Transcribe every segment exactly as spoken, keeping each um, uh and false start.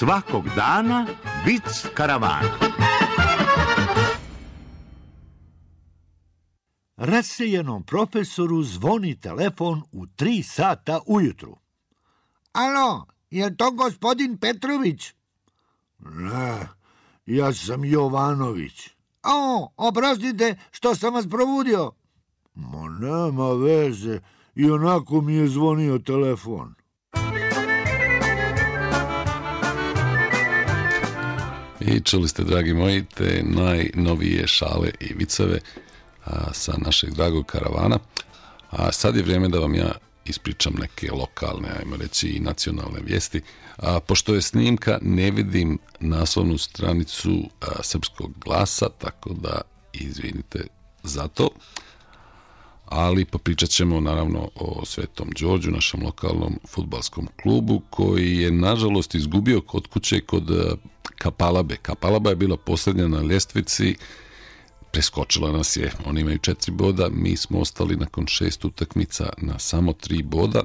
Svakog dana vic karavana. Raseljenom profesoru zvoni telefon u tri sata ujutru. Alo, je to gospodin Petrović? Ne, ja sam Jovanović. O, oprostite što sam vas probudio. Ma nema veze, i onako mi je zvonio telefon. I čuli ste, dragi moji, te najnovije šale i viceve a, sa našeg dragog karavana. A sad je vrijeme da vam ja ispričam neke lokalne, ajmo reći i nacionalne vijesti. A, pošto je snimka, ne vidim naslovnu stranicu a, Srpskog glasa, tako da izvinite za to. Ali popričat ćemo naravno o Svetom Đorđu, našem lokalnom fudbalskom klubu, koji je nažalost izgubio kod kuće kod Kapalabe. Kapalaba je bila posljednja na ljestvici, preskočila nas je, oni imaju četiri boda, mi smo ostali nakon šest utakmica na samo tri boda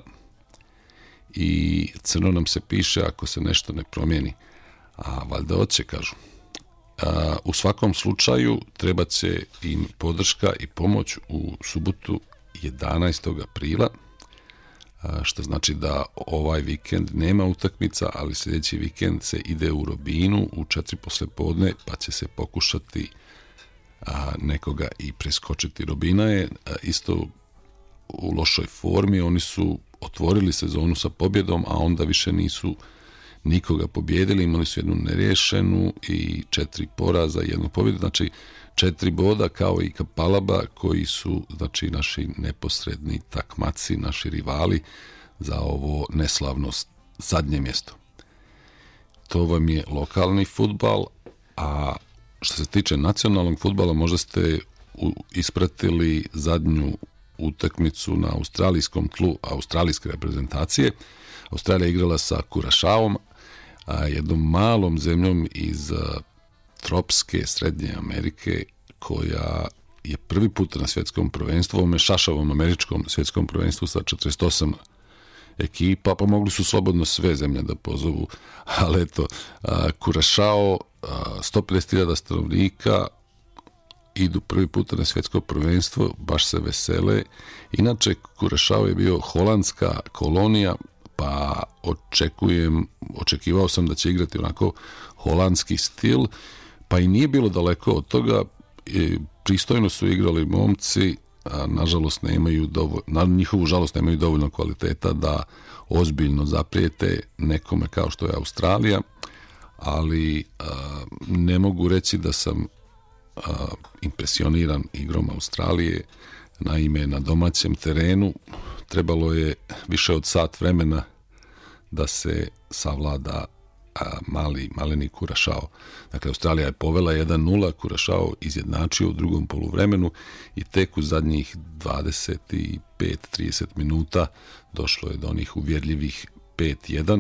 i crno nam se piše ako se nešto ne promijeni, a valjda hoće, kažu. A, u svakom slučaju treba će im podrška i pomoć u subotu jedanaestog aprila, a, što znači da ovaj vikend nema utakmica, ali sljedeći vikend se ide u Robinu u četiri poslijepodne, pa će se pokušati a, nekoga i preskočiti. Robina je a, isto u lošoj formi, oni su otvorili sezonu sa pobjedom, a onda više nisu nikoga pobjedili, imali su jednu neriješenu i četiri poraza i jednu pobjedu, znači četiri boda kao i Kapalaba koji su znači naši neposredni takmaci, naši rivali za ovo neslavno zadnje mjesto. To vam je lokalni fudbal, a što se tiče nacionalnog fudbala, možda ste ispratili zadnju utakmicu na australijskom tlu australijske reprezentacije. Australija igrala sa Kurašaom, a jednom malom zemljom iz a, tropske Srednje Amerike, koja je prvi put na svjetskom prvenstvu, ovome šašavom američkom svjetskom prvenstvu sa četrdeset osam ekipa, pa mogli su slobodno sve zemlje da pozovu, ali eto, a, Kurašao, a, sto pedeset hiljada stanovnika, idu prvi puta na svjetsko prvenstvo, baš se vesele. Inače, Kurašao je bio holandska kolonija, pa očekujem, očekivao sam da će igrati onako holandski stil, pa i nije bilo daleko od toga. I pristojno su igrali momci, a nažalost nemaju dovoljno, na njihovu žalost nemaju dovoljno kvaliteta da ozbiljno zaprijete nekome kao što je Australija, ali a, ne mogu reći da sam a, impresioniran igrom Australije. Naime, na domaćem terenu trebalo je više od sat vremena da se savlada a, mali, maleni Kurašao. Dakle, Australija je povela jedan nula, Kurašao izjednačio u drugom poluvremenu i tek u zadnjih dvadeset pet do trideset minuta došlo je do onih uvjerljivih pet jedan.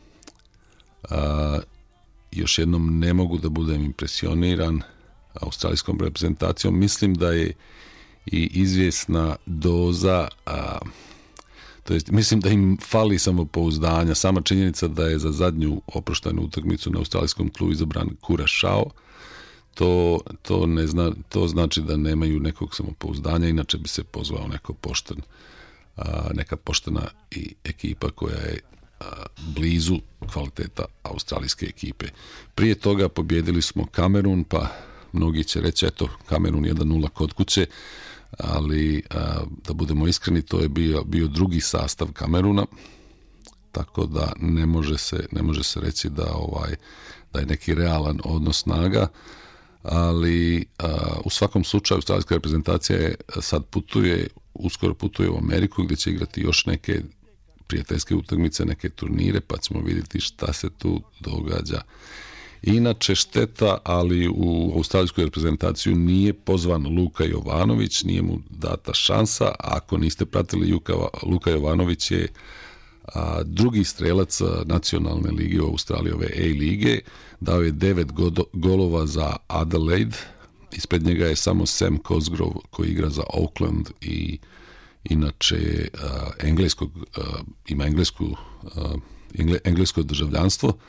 A, još jednom ne mogu da budem impresioniran australijskom reprezentacijom. Mislim da je i izvjesna doza, a, to jest, mislim da im fali samopouzdanja. Sama činjenica da je za zadnju oproštenu utakmicu na australijskom tlu izabran Kurašao, to, to, ne zna, to znači da nemaju nekog samopouzdanja, inače bi se pozvao neko pošten, a, neka poštena i ekipa koja je a, blizu kvaliteta australijske ekipe. Prije toga pobjedili smo Kamerun, pa mnogi će reći, eto, Kamerun jedan nula kod kuće, ali a, da budemo iskreni, to je bio, bio drugi sastav Kameruna, tako da ne može se, ne može se reći da, ovaj, da je neki realan odnos snaga, ali a, u svakom slučaju australijska reprezentacija je, sad putuje, uskoro putuje u Ameriku gdje će igrati još neke prijateljske utakmice, neke turnire, pa ćemo vidjeti šta se tu događa. Inače šteta, ali u australijsku reprezentaciju nije pozvan Luka Jovanović, nije mu data šansa. A ako niste pratili, Luka, Luka Jovanović je a, drugi strelac nacionalne lige u Australiji, ove A-lige, dao je devet godo, golova za Adelaide, ispred njega je samo Sam Cosgrove koji igra za Auckland i inače a, engleskog, a, ima englesku, a, engle, englesko državljanstvo.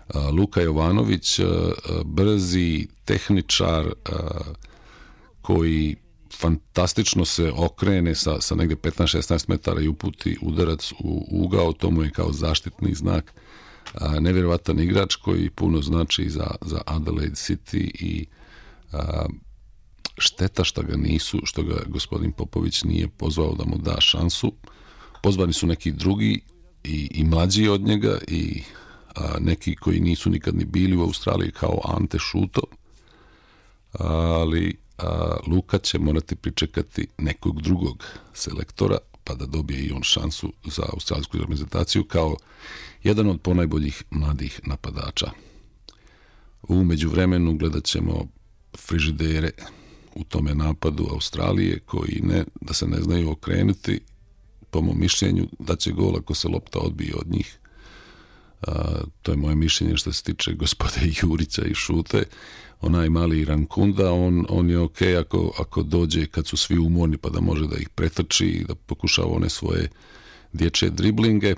Luka Jovanović, brzi tehničar koji fantastično se okrene sa, sa negde petnaest šesnaest metara i uputi udarac u ugao, to mu je kao zaštitni znak. Nevjerovatan igrač koji puno znači za, za Adelaide City i a, šteta što ga nisu, što ga gospodin Popović nije pozvao da mu da šansu. Pozvani su neki drugi i, i mlađi od njega i a, neki koji nisu nikad ni bili u Australiji kao Ante Šuto, ali a, Luka će morati pričekati nekog drugog selektora pa da dobije i on šansu za australijsku reprezentaciju kao jedan od ponajboljih mladih napadača. U međuvremenu gledat ćemo frižidere u tome napadu Australije koji ne, da se ne znaju okrenuti, po mom mišljenju da će gol ako se lopta odbije od njih. A, to je moje mišljenje što se tiče gospode Jurića i Šute. Onaj mali Rankunda, on, on je ok ako, ako dođe kad su svi umorni pa da može da ih pretrči i da pokušava one svoje dječje driblinge,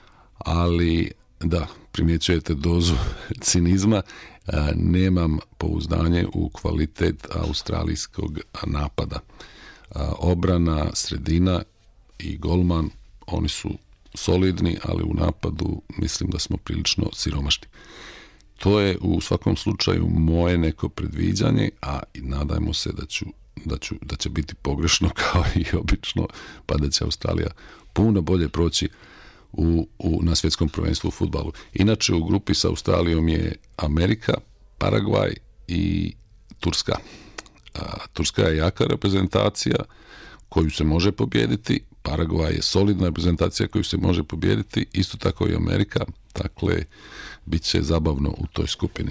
ali da, primjećujete dozu cinizma, a, nemam pouzdanje u kvalitet australijskog napada. A, obrana, sredina i golman, oni su solidni, ali u napadu mislim da smo prilično siromašni. To je u svakom slučaju moje neko predviđanje, a i nadajmo se da, ću, da, ću, da će biti pogrešno kao i obično, pa da će Australija puno bolje proći u, u, na svjetskom prvenstvu u fudbalu. Inače u grupi sa Australijom je Amerika, Paragvaj i Turska. A, Turska je jaka reprezentacija koju se može pobijediti, Paragvaj je solidna reprezentacija koju se može pobijediti, isto tako i Amerika, dakle, bit će zabavno u toj skupini.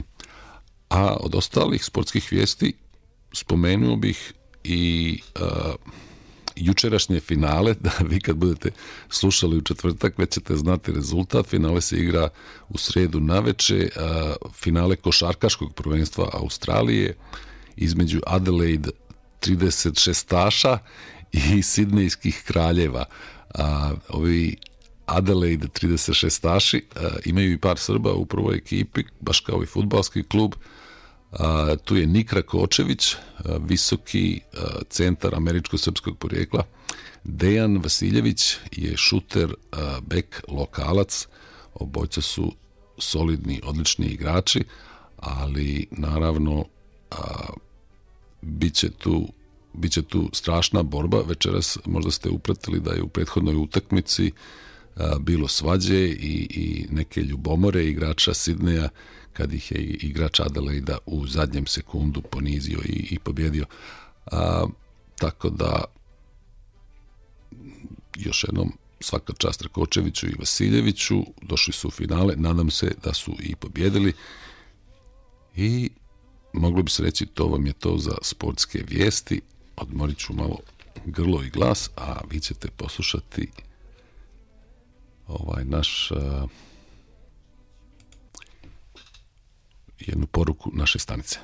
A od ostalih sportskih vijesti spomenuo bih i uh, jučerašnje finale, da vi kad budete slušali u četvrtak već ćete znati rezultat. Finale se igra u srijedu naveče, uh, finale košarkaškog prvenstva Australije između Adelaide trideset šestaša i sidnejskih kraljeva. A, ovi Adelaide trideset šestaši a, imaju i par Srba u prvoj ekipi, baš kao i fudbalski klub. A, tu je Nik Rakočević, a, visoki a, centar američko-srpskog porijekla. Dejan Vasiljević je šuter, a, bek, lokalac. Obojca su solidni, odlični igrači, ali naravno a, bit će tu Biće tu strašna borba. Večeras možda ste upratili da je u prethodnoj utakmici a, bilo svađe i, i neke ljubomore igrača Sidneja kad ih je igrač Adelaida u zadnjem sekundu ponizio i, i pobjedio. A, tako da još jednom svaka čast Rakočeviću i Vasiljeviću, došli su u finale, nadam se da su i pobjedili i moglo bi se reći to vam je to za sportske vijesti. Odmorit ću malo grlo i glas, a vi ćete poslušati ovaj naš uh, jednu poruku naše stanice.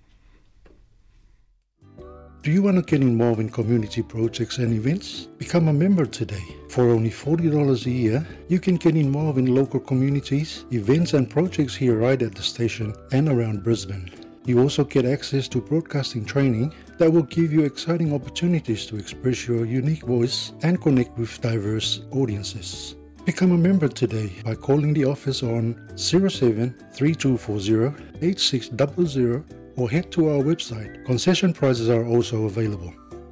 Do you want to get involved in community projects and events? Become a member today. For only forty dollars a year, you can get involved in local communities, events and projects here right at the station and around Brisbane. You also get access to broadcasting training that will give you exciting opportunities to express your unique voice and connect with diverse audiences. Become a member today by calling the office on zero seven three two four zero eight six zero zero or head to our website. Concession prices are also available.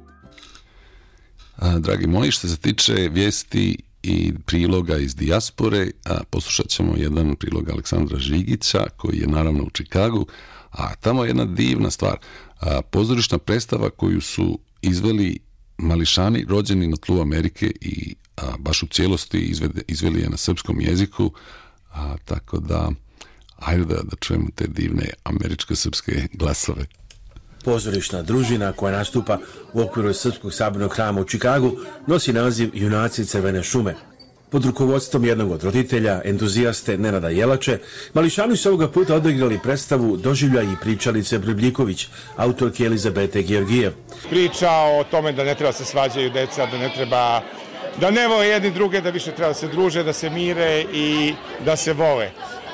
A, dragi moji, što se tiče vijesti i priloga iz dijaspore, a, poslušat ćemo jedan prilog Aleksandra Žigića koji je naravno u Čikagu, a tamo je jedna divna stvar, a, pozorišna predstava koju su izveli mališani rođeni na tlu Amerike i a, baš u cijelosti izvede, izveli je na srpskom jeziku, a, tako da ajde da, da čujemo te divne američko-srpske glasove. Pozorišna družina koja nastupa u okviru Srpskog sabirnog hrama u Čikagu nosi naziv Junaci Crvene šume. Pod rukovodstvom jednog od roditelja, entuzijaste Nenada Jelače, mališani su ovoga puta odigrali predstavu Doživljaj i pričalice Brbljiković, autorke Elizabete Georgijev. Priča o tome da ne treba se svađaju deca, da ne treba, da ne vole jedni druge, da više treba da se druže, da se mire i da se vole.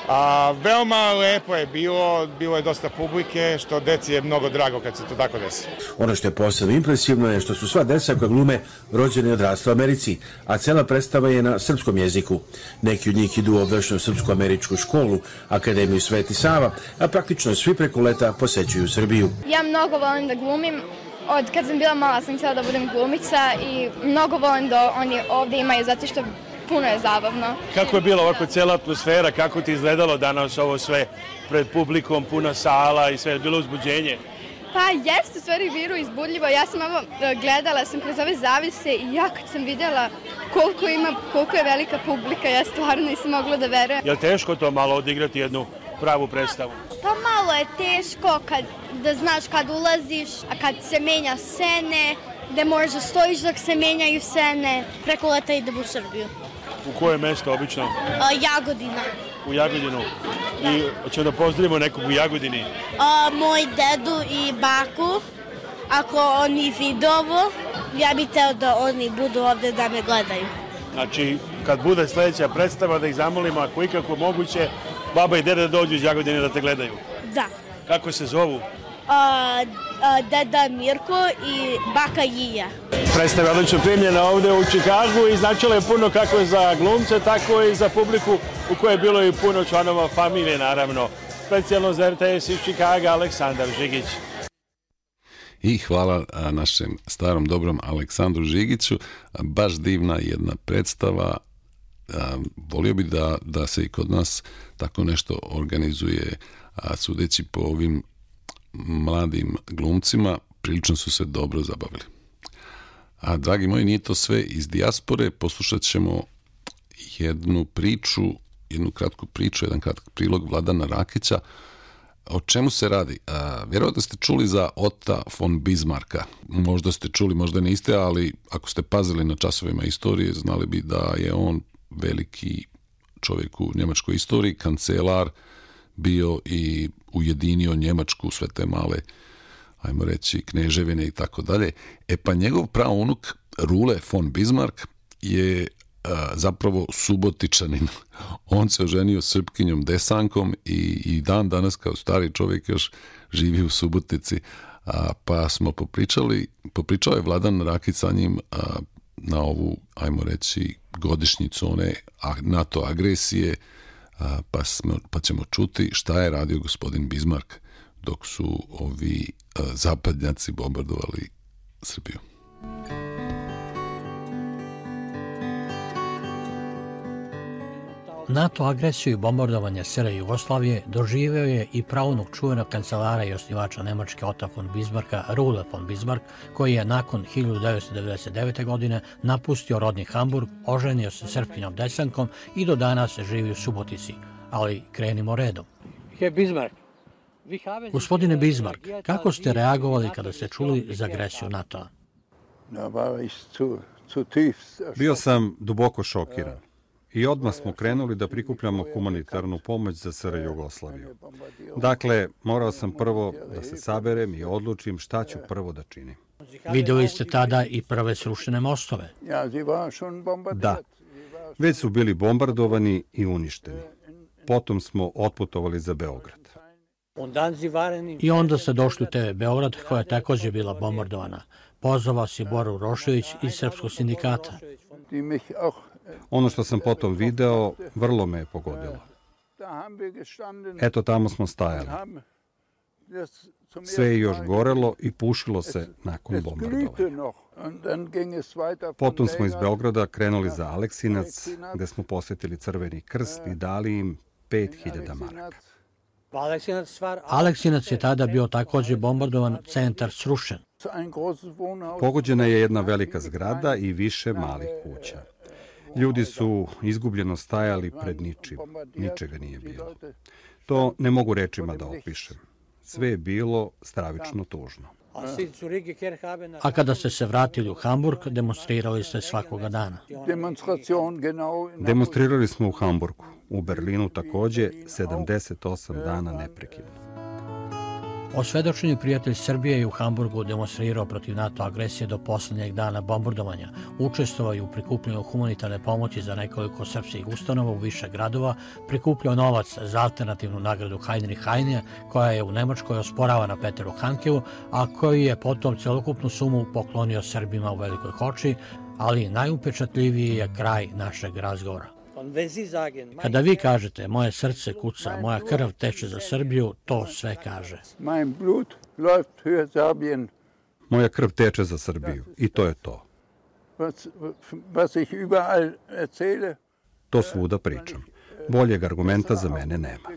A, veoma lepo je bilo, bilo je dosta publike, što deci je mnogo drago kad se to tako desi. Ono što je posebno impresivno je što su sva deca koja glume rođene i odrasle u Americi, a cela predstava je na srpskom jeziku. Neki od njih idu u obvešnju srpsko-američku školu, Akademiju Sveti Sava, a praktično svi preko leta posećuju Srbiju. Ja mnogo volim da glumim. Od kad sam bila mala sam htjela da budem glumica i mnogo volim da oni ovdje imaju zato što puno je zabavno. Kako je bila ovako cijela atmosfera, kako ti izgledalo danas ovo sve pred publikom, puna sala i sve, je bilo uzbuđenje? Pa jeste, u stvari viru izbudljivo. Ja sam ovo gledala, sam kroz ove zavise i ja kad sam vidjela koliko ima, koliko je velika publika, ja stvarno nisam mogla da verujem. Je li teško to malo odigrati jednu pravu predstavu? Pa malo je teško kad, da znaš kad ulaziš, a kad se menja scene, da možeš da stojiš dok se menjaju scene. Preko leta idemo u Srbiju. U koje mesto obično? A, Jagodina. U Jagodinu. I hoćemo da pozdravimo nekog u Jagodini? A, moj dedu i baku. Ako oni vide ovo, ja bih teo da oni budu ovde da me gledaju. Znači, kad bude sledeća predstava da ih zamolimo, ako ikako moguće, baba i deda da dođu iz Jagodine da te gledaju. Da. Kako se zovu? A, a, deda Mirko i baka Jija. Predstava je odlično primljena ovde u Čikagu i značilo je puno kako za glumce, tako i za publiku u kojoj je bilo i puno članova familije, naravno. Specijalno za R T S iz Čikaga, Aleksandar Žigić. I hvala našem starom dobrom Aleksandru Žigiću. Baš divna jedna predstava. Volio bi da, da se i kod nas tako nešto organizuje, a sudeći po ovim mladim glumcima, prilično su se dobro zabavili. A dragi moji, nije to sve iz dijaspore, poslušat ćemo jednu priču, jednu kratku priču, jedan kratak prilog Vladana Rakića. O čemu se radi? A, vjerovatno ste čuli za Ota von Bismarcka. Možda ste čuli, možda niste, ali ako ste pazili na časovima istorije, znali bi da je on veliki čovjek u njemačkoj istoriji, kancelar, bio i ujedinio Njemačku, sve te male, ajmo reći, kneževine i tako dalje. E pa njegov praunuk Rule von Bismarck je a, zapravo Subotičanin. On se oženio Srpkinjom Desankom i, i dan danas kao stari čovjek još živi u Subotici. A, pa smo popričali, popričao je Vladan Rakić sa njim a, na ovu, ajmo reći, godišnjicu one NATO agresije, a, pa, smo, pa ćemo čuti šta je radio gospodin Bismarck dok su ovi a, zapadnjaci bombardovali Srbiju. NATO agresiju i bombardovanje S R Jugoslavije doživeo je i praunuk čuvenog kancelara i osnivača Nemačke Ota von Bismarcka, Rule von Bismarck, koji je nakon hiljadu devetsto devedeset devete. godine napustio rodni Hamburg, oženio se Srpkinjom Desankom i do danas živi u Subotici. Ali krenimo redom. Gospodine Bismarck, kako ste reagovali kada ste čuli za agresiju NATO-a? Bio sam duboko šokiran. I odmah smo krenuli da prikupljamo humanitarnu pomoć za S R Jugoslaviju. Dakle, morao sam prvo da se saberem i odlučim šta ću prvo da činim. Vidjeli ste tada i prve srušene mostove? Da, već su bili bombardovani i uništeni. Potom smo otputovali za Beograd. I onda ste došli u T V Beograd, koja je također bila bombardovana. Pozvao vas je Bora Urošević iz Srpskog sindikata. Ono što sam potom video, vrlo me je pogodilo. Eto, tamo smo stajali. Sve je još gorelo i pušilo se nakon bombardovanja. Potom smo iz Beograda krenuli za Aleksinac, gde smo posjetili Crveni krst i dali im pet hiljada maraka. Aleksinac je tada bio također bombardovan, centar srušen. Pogođena je jedna velika zgrada i više malih kuća. Ljudi su izgubljeno stajali pred ničim. Ničega nije bilo. To ne mogu rečima da opišem. Sve je bilo stravično tužno. A kada ste se vratili u Hamburg, demonstrirali ste svakoga dana. Demonstrirali smo u Hamburgu. U Berlinu također sedamdeset osam dana neprekidno. Osvedočeni prijatelj Srbije je u Hamburgu demonstrirao protiv NATO agresije do poslednjeg dana bombardovanja. Učestvovao je u prikupljanju humanitarne pomoći za nekoliko srpskih ustanova u više gradova, prikupljao novac za alternativnu nagradu Heinrich Heine, koja je u Nemačkoj osporavana Peteru Handkeu, a koji je potom celokupnu sumu poklonio Srbima u Velikoj Hoči, ali najupečatljiviji je kraj našeg razgovora. Kada vi kažete moje srce kuca, moja krv teče za Srbiju, to sve kaže. Moja krv teče za Srbiju i to je to. To svuda pričam. Boljeg argumenta za mene nema.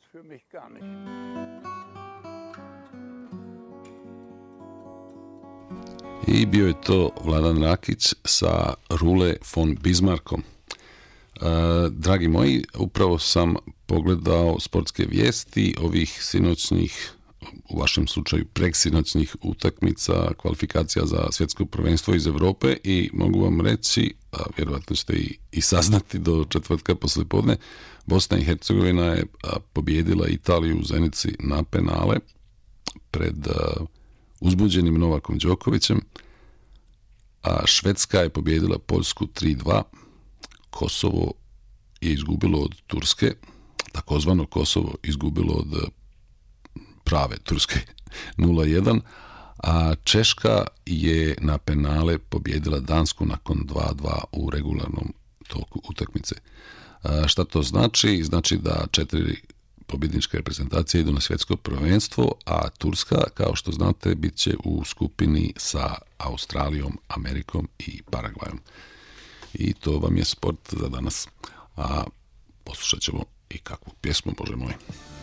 I bio je to Vladan Rakić sa Rule von Bismarckom. Uh, dragi moji, upravo sam pogledao sportske vijesti ovih sinoćnih, u vašem slučaju preksinoćnih utakmica, kvalifikacija za svjetsko prvenstvo iz Evrope i mogu vam reći, a vjerovatno ćete i, i saznati do četvrtka poslijepodne, Bosna i Hercegovina je a, pobjedila Italiju u Zenici na penale pred a, uzbuđenim Novakom Đokovićem, a Švedska je pobjedila Poljsku tri dva, Kosovo je izgubilo od Turske, takozvano Kosovo izgubilo od prave Turske nula jedan, a Češka je na penale pobjedila Dansku nakon dva dva u regularnom toku utakmice. A šta to znači? Znači da četiri pobjedničke reprezentacije idu na svjetsko prvenstvo, a Turska, kao što znate, bit će u skupini sa Australijom, Amerikom i Paragvajom. I to vam je sport za danas. A poslušat ćemo i kakvu pjesmu, Bože moj.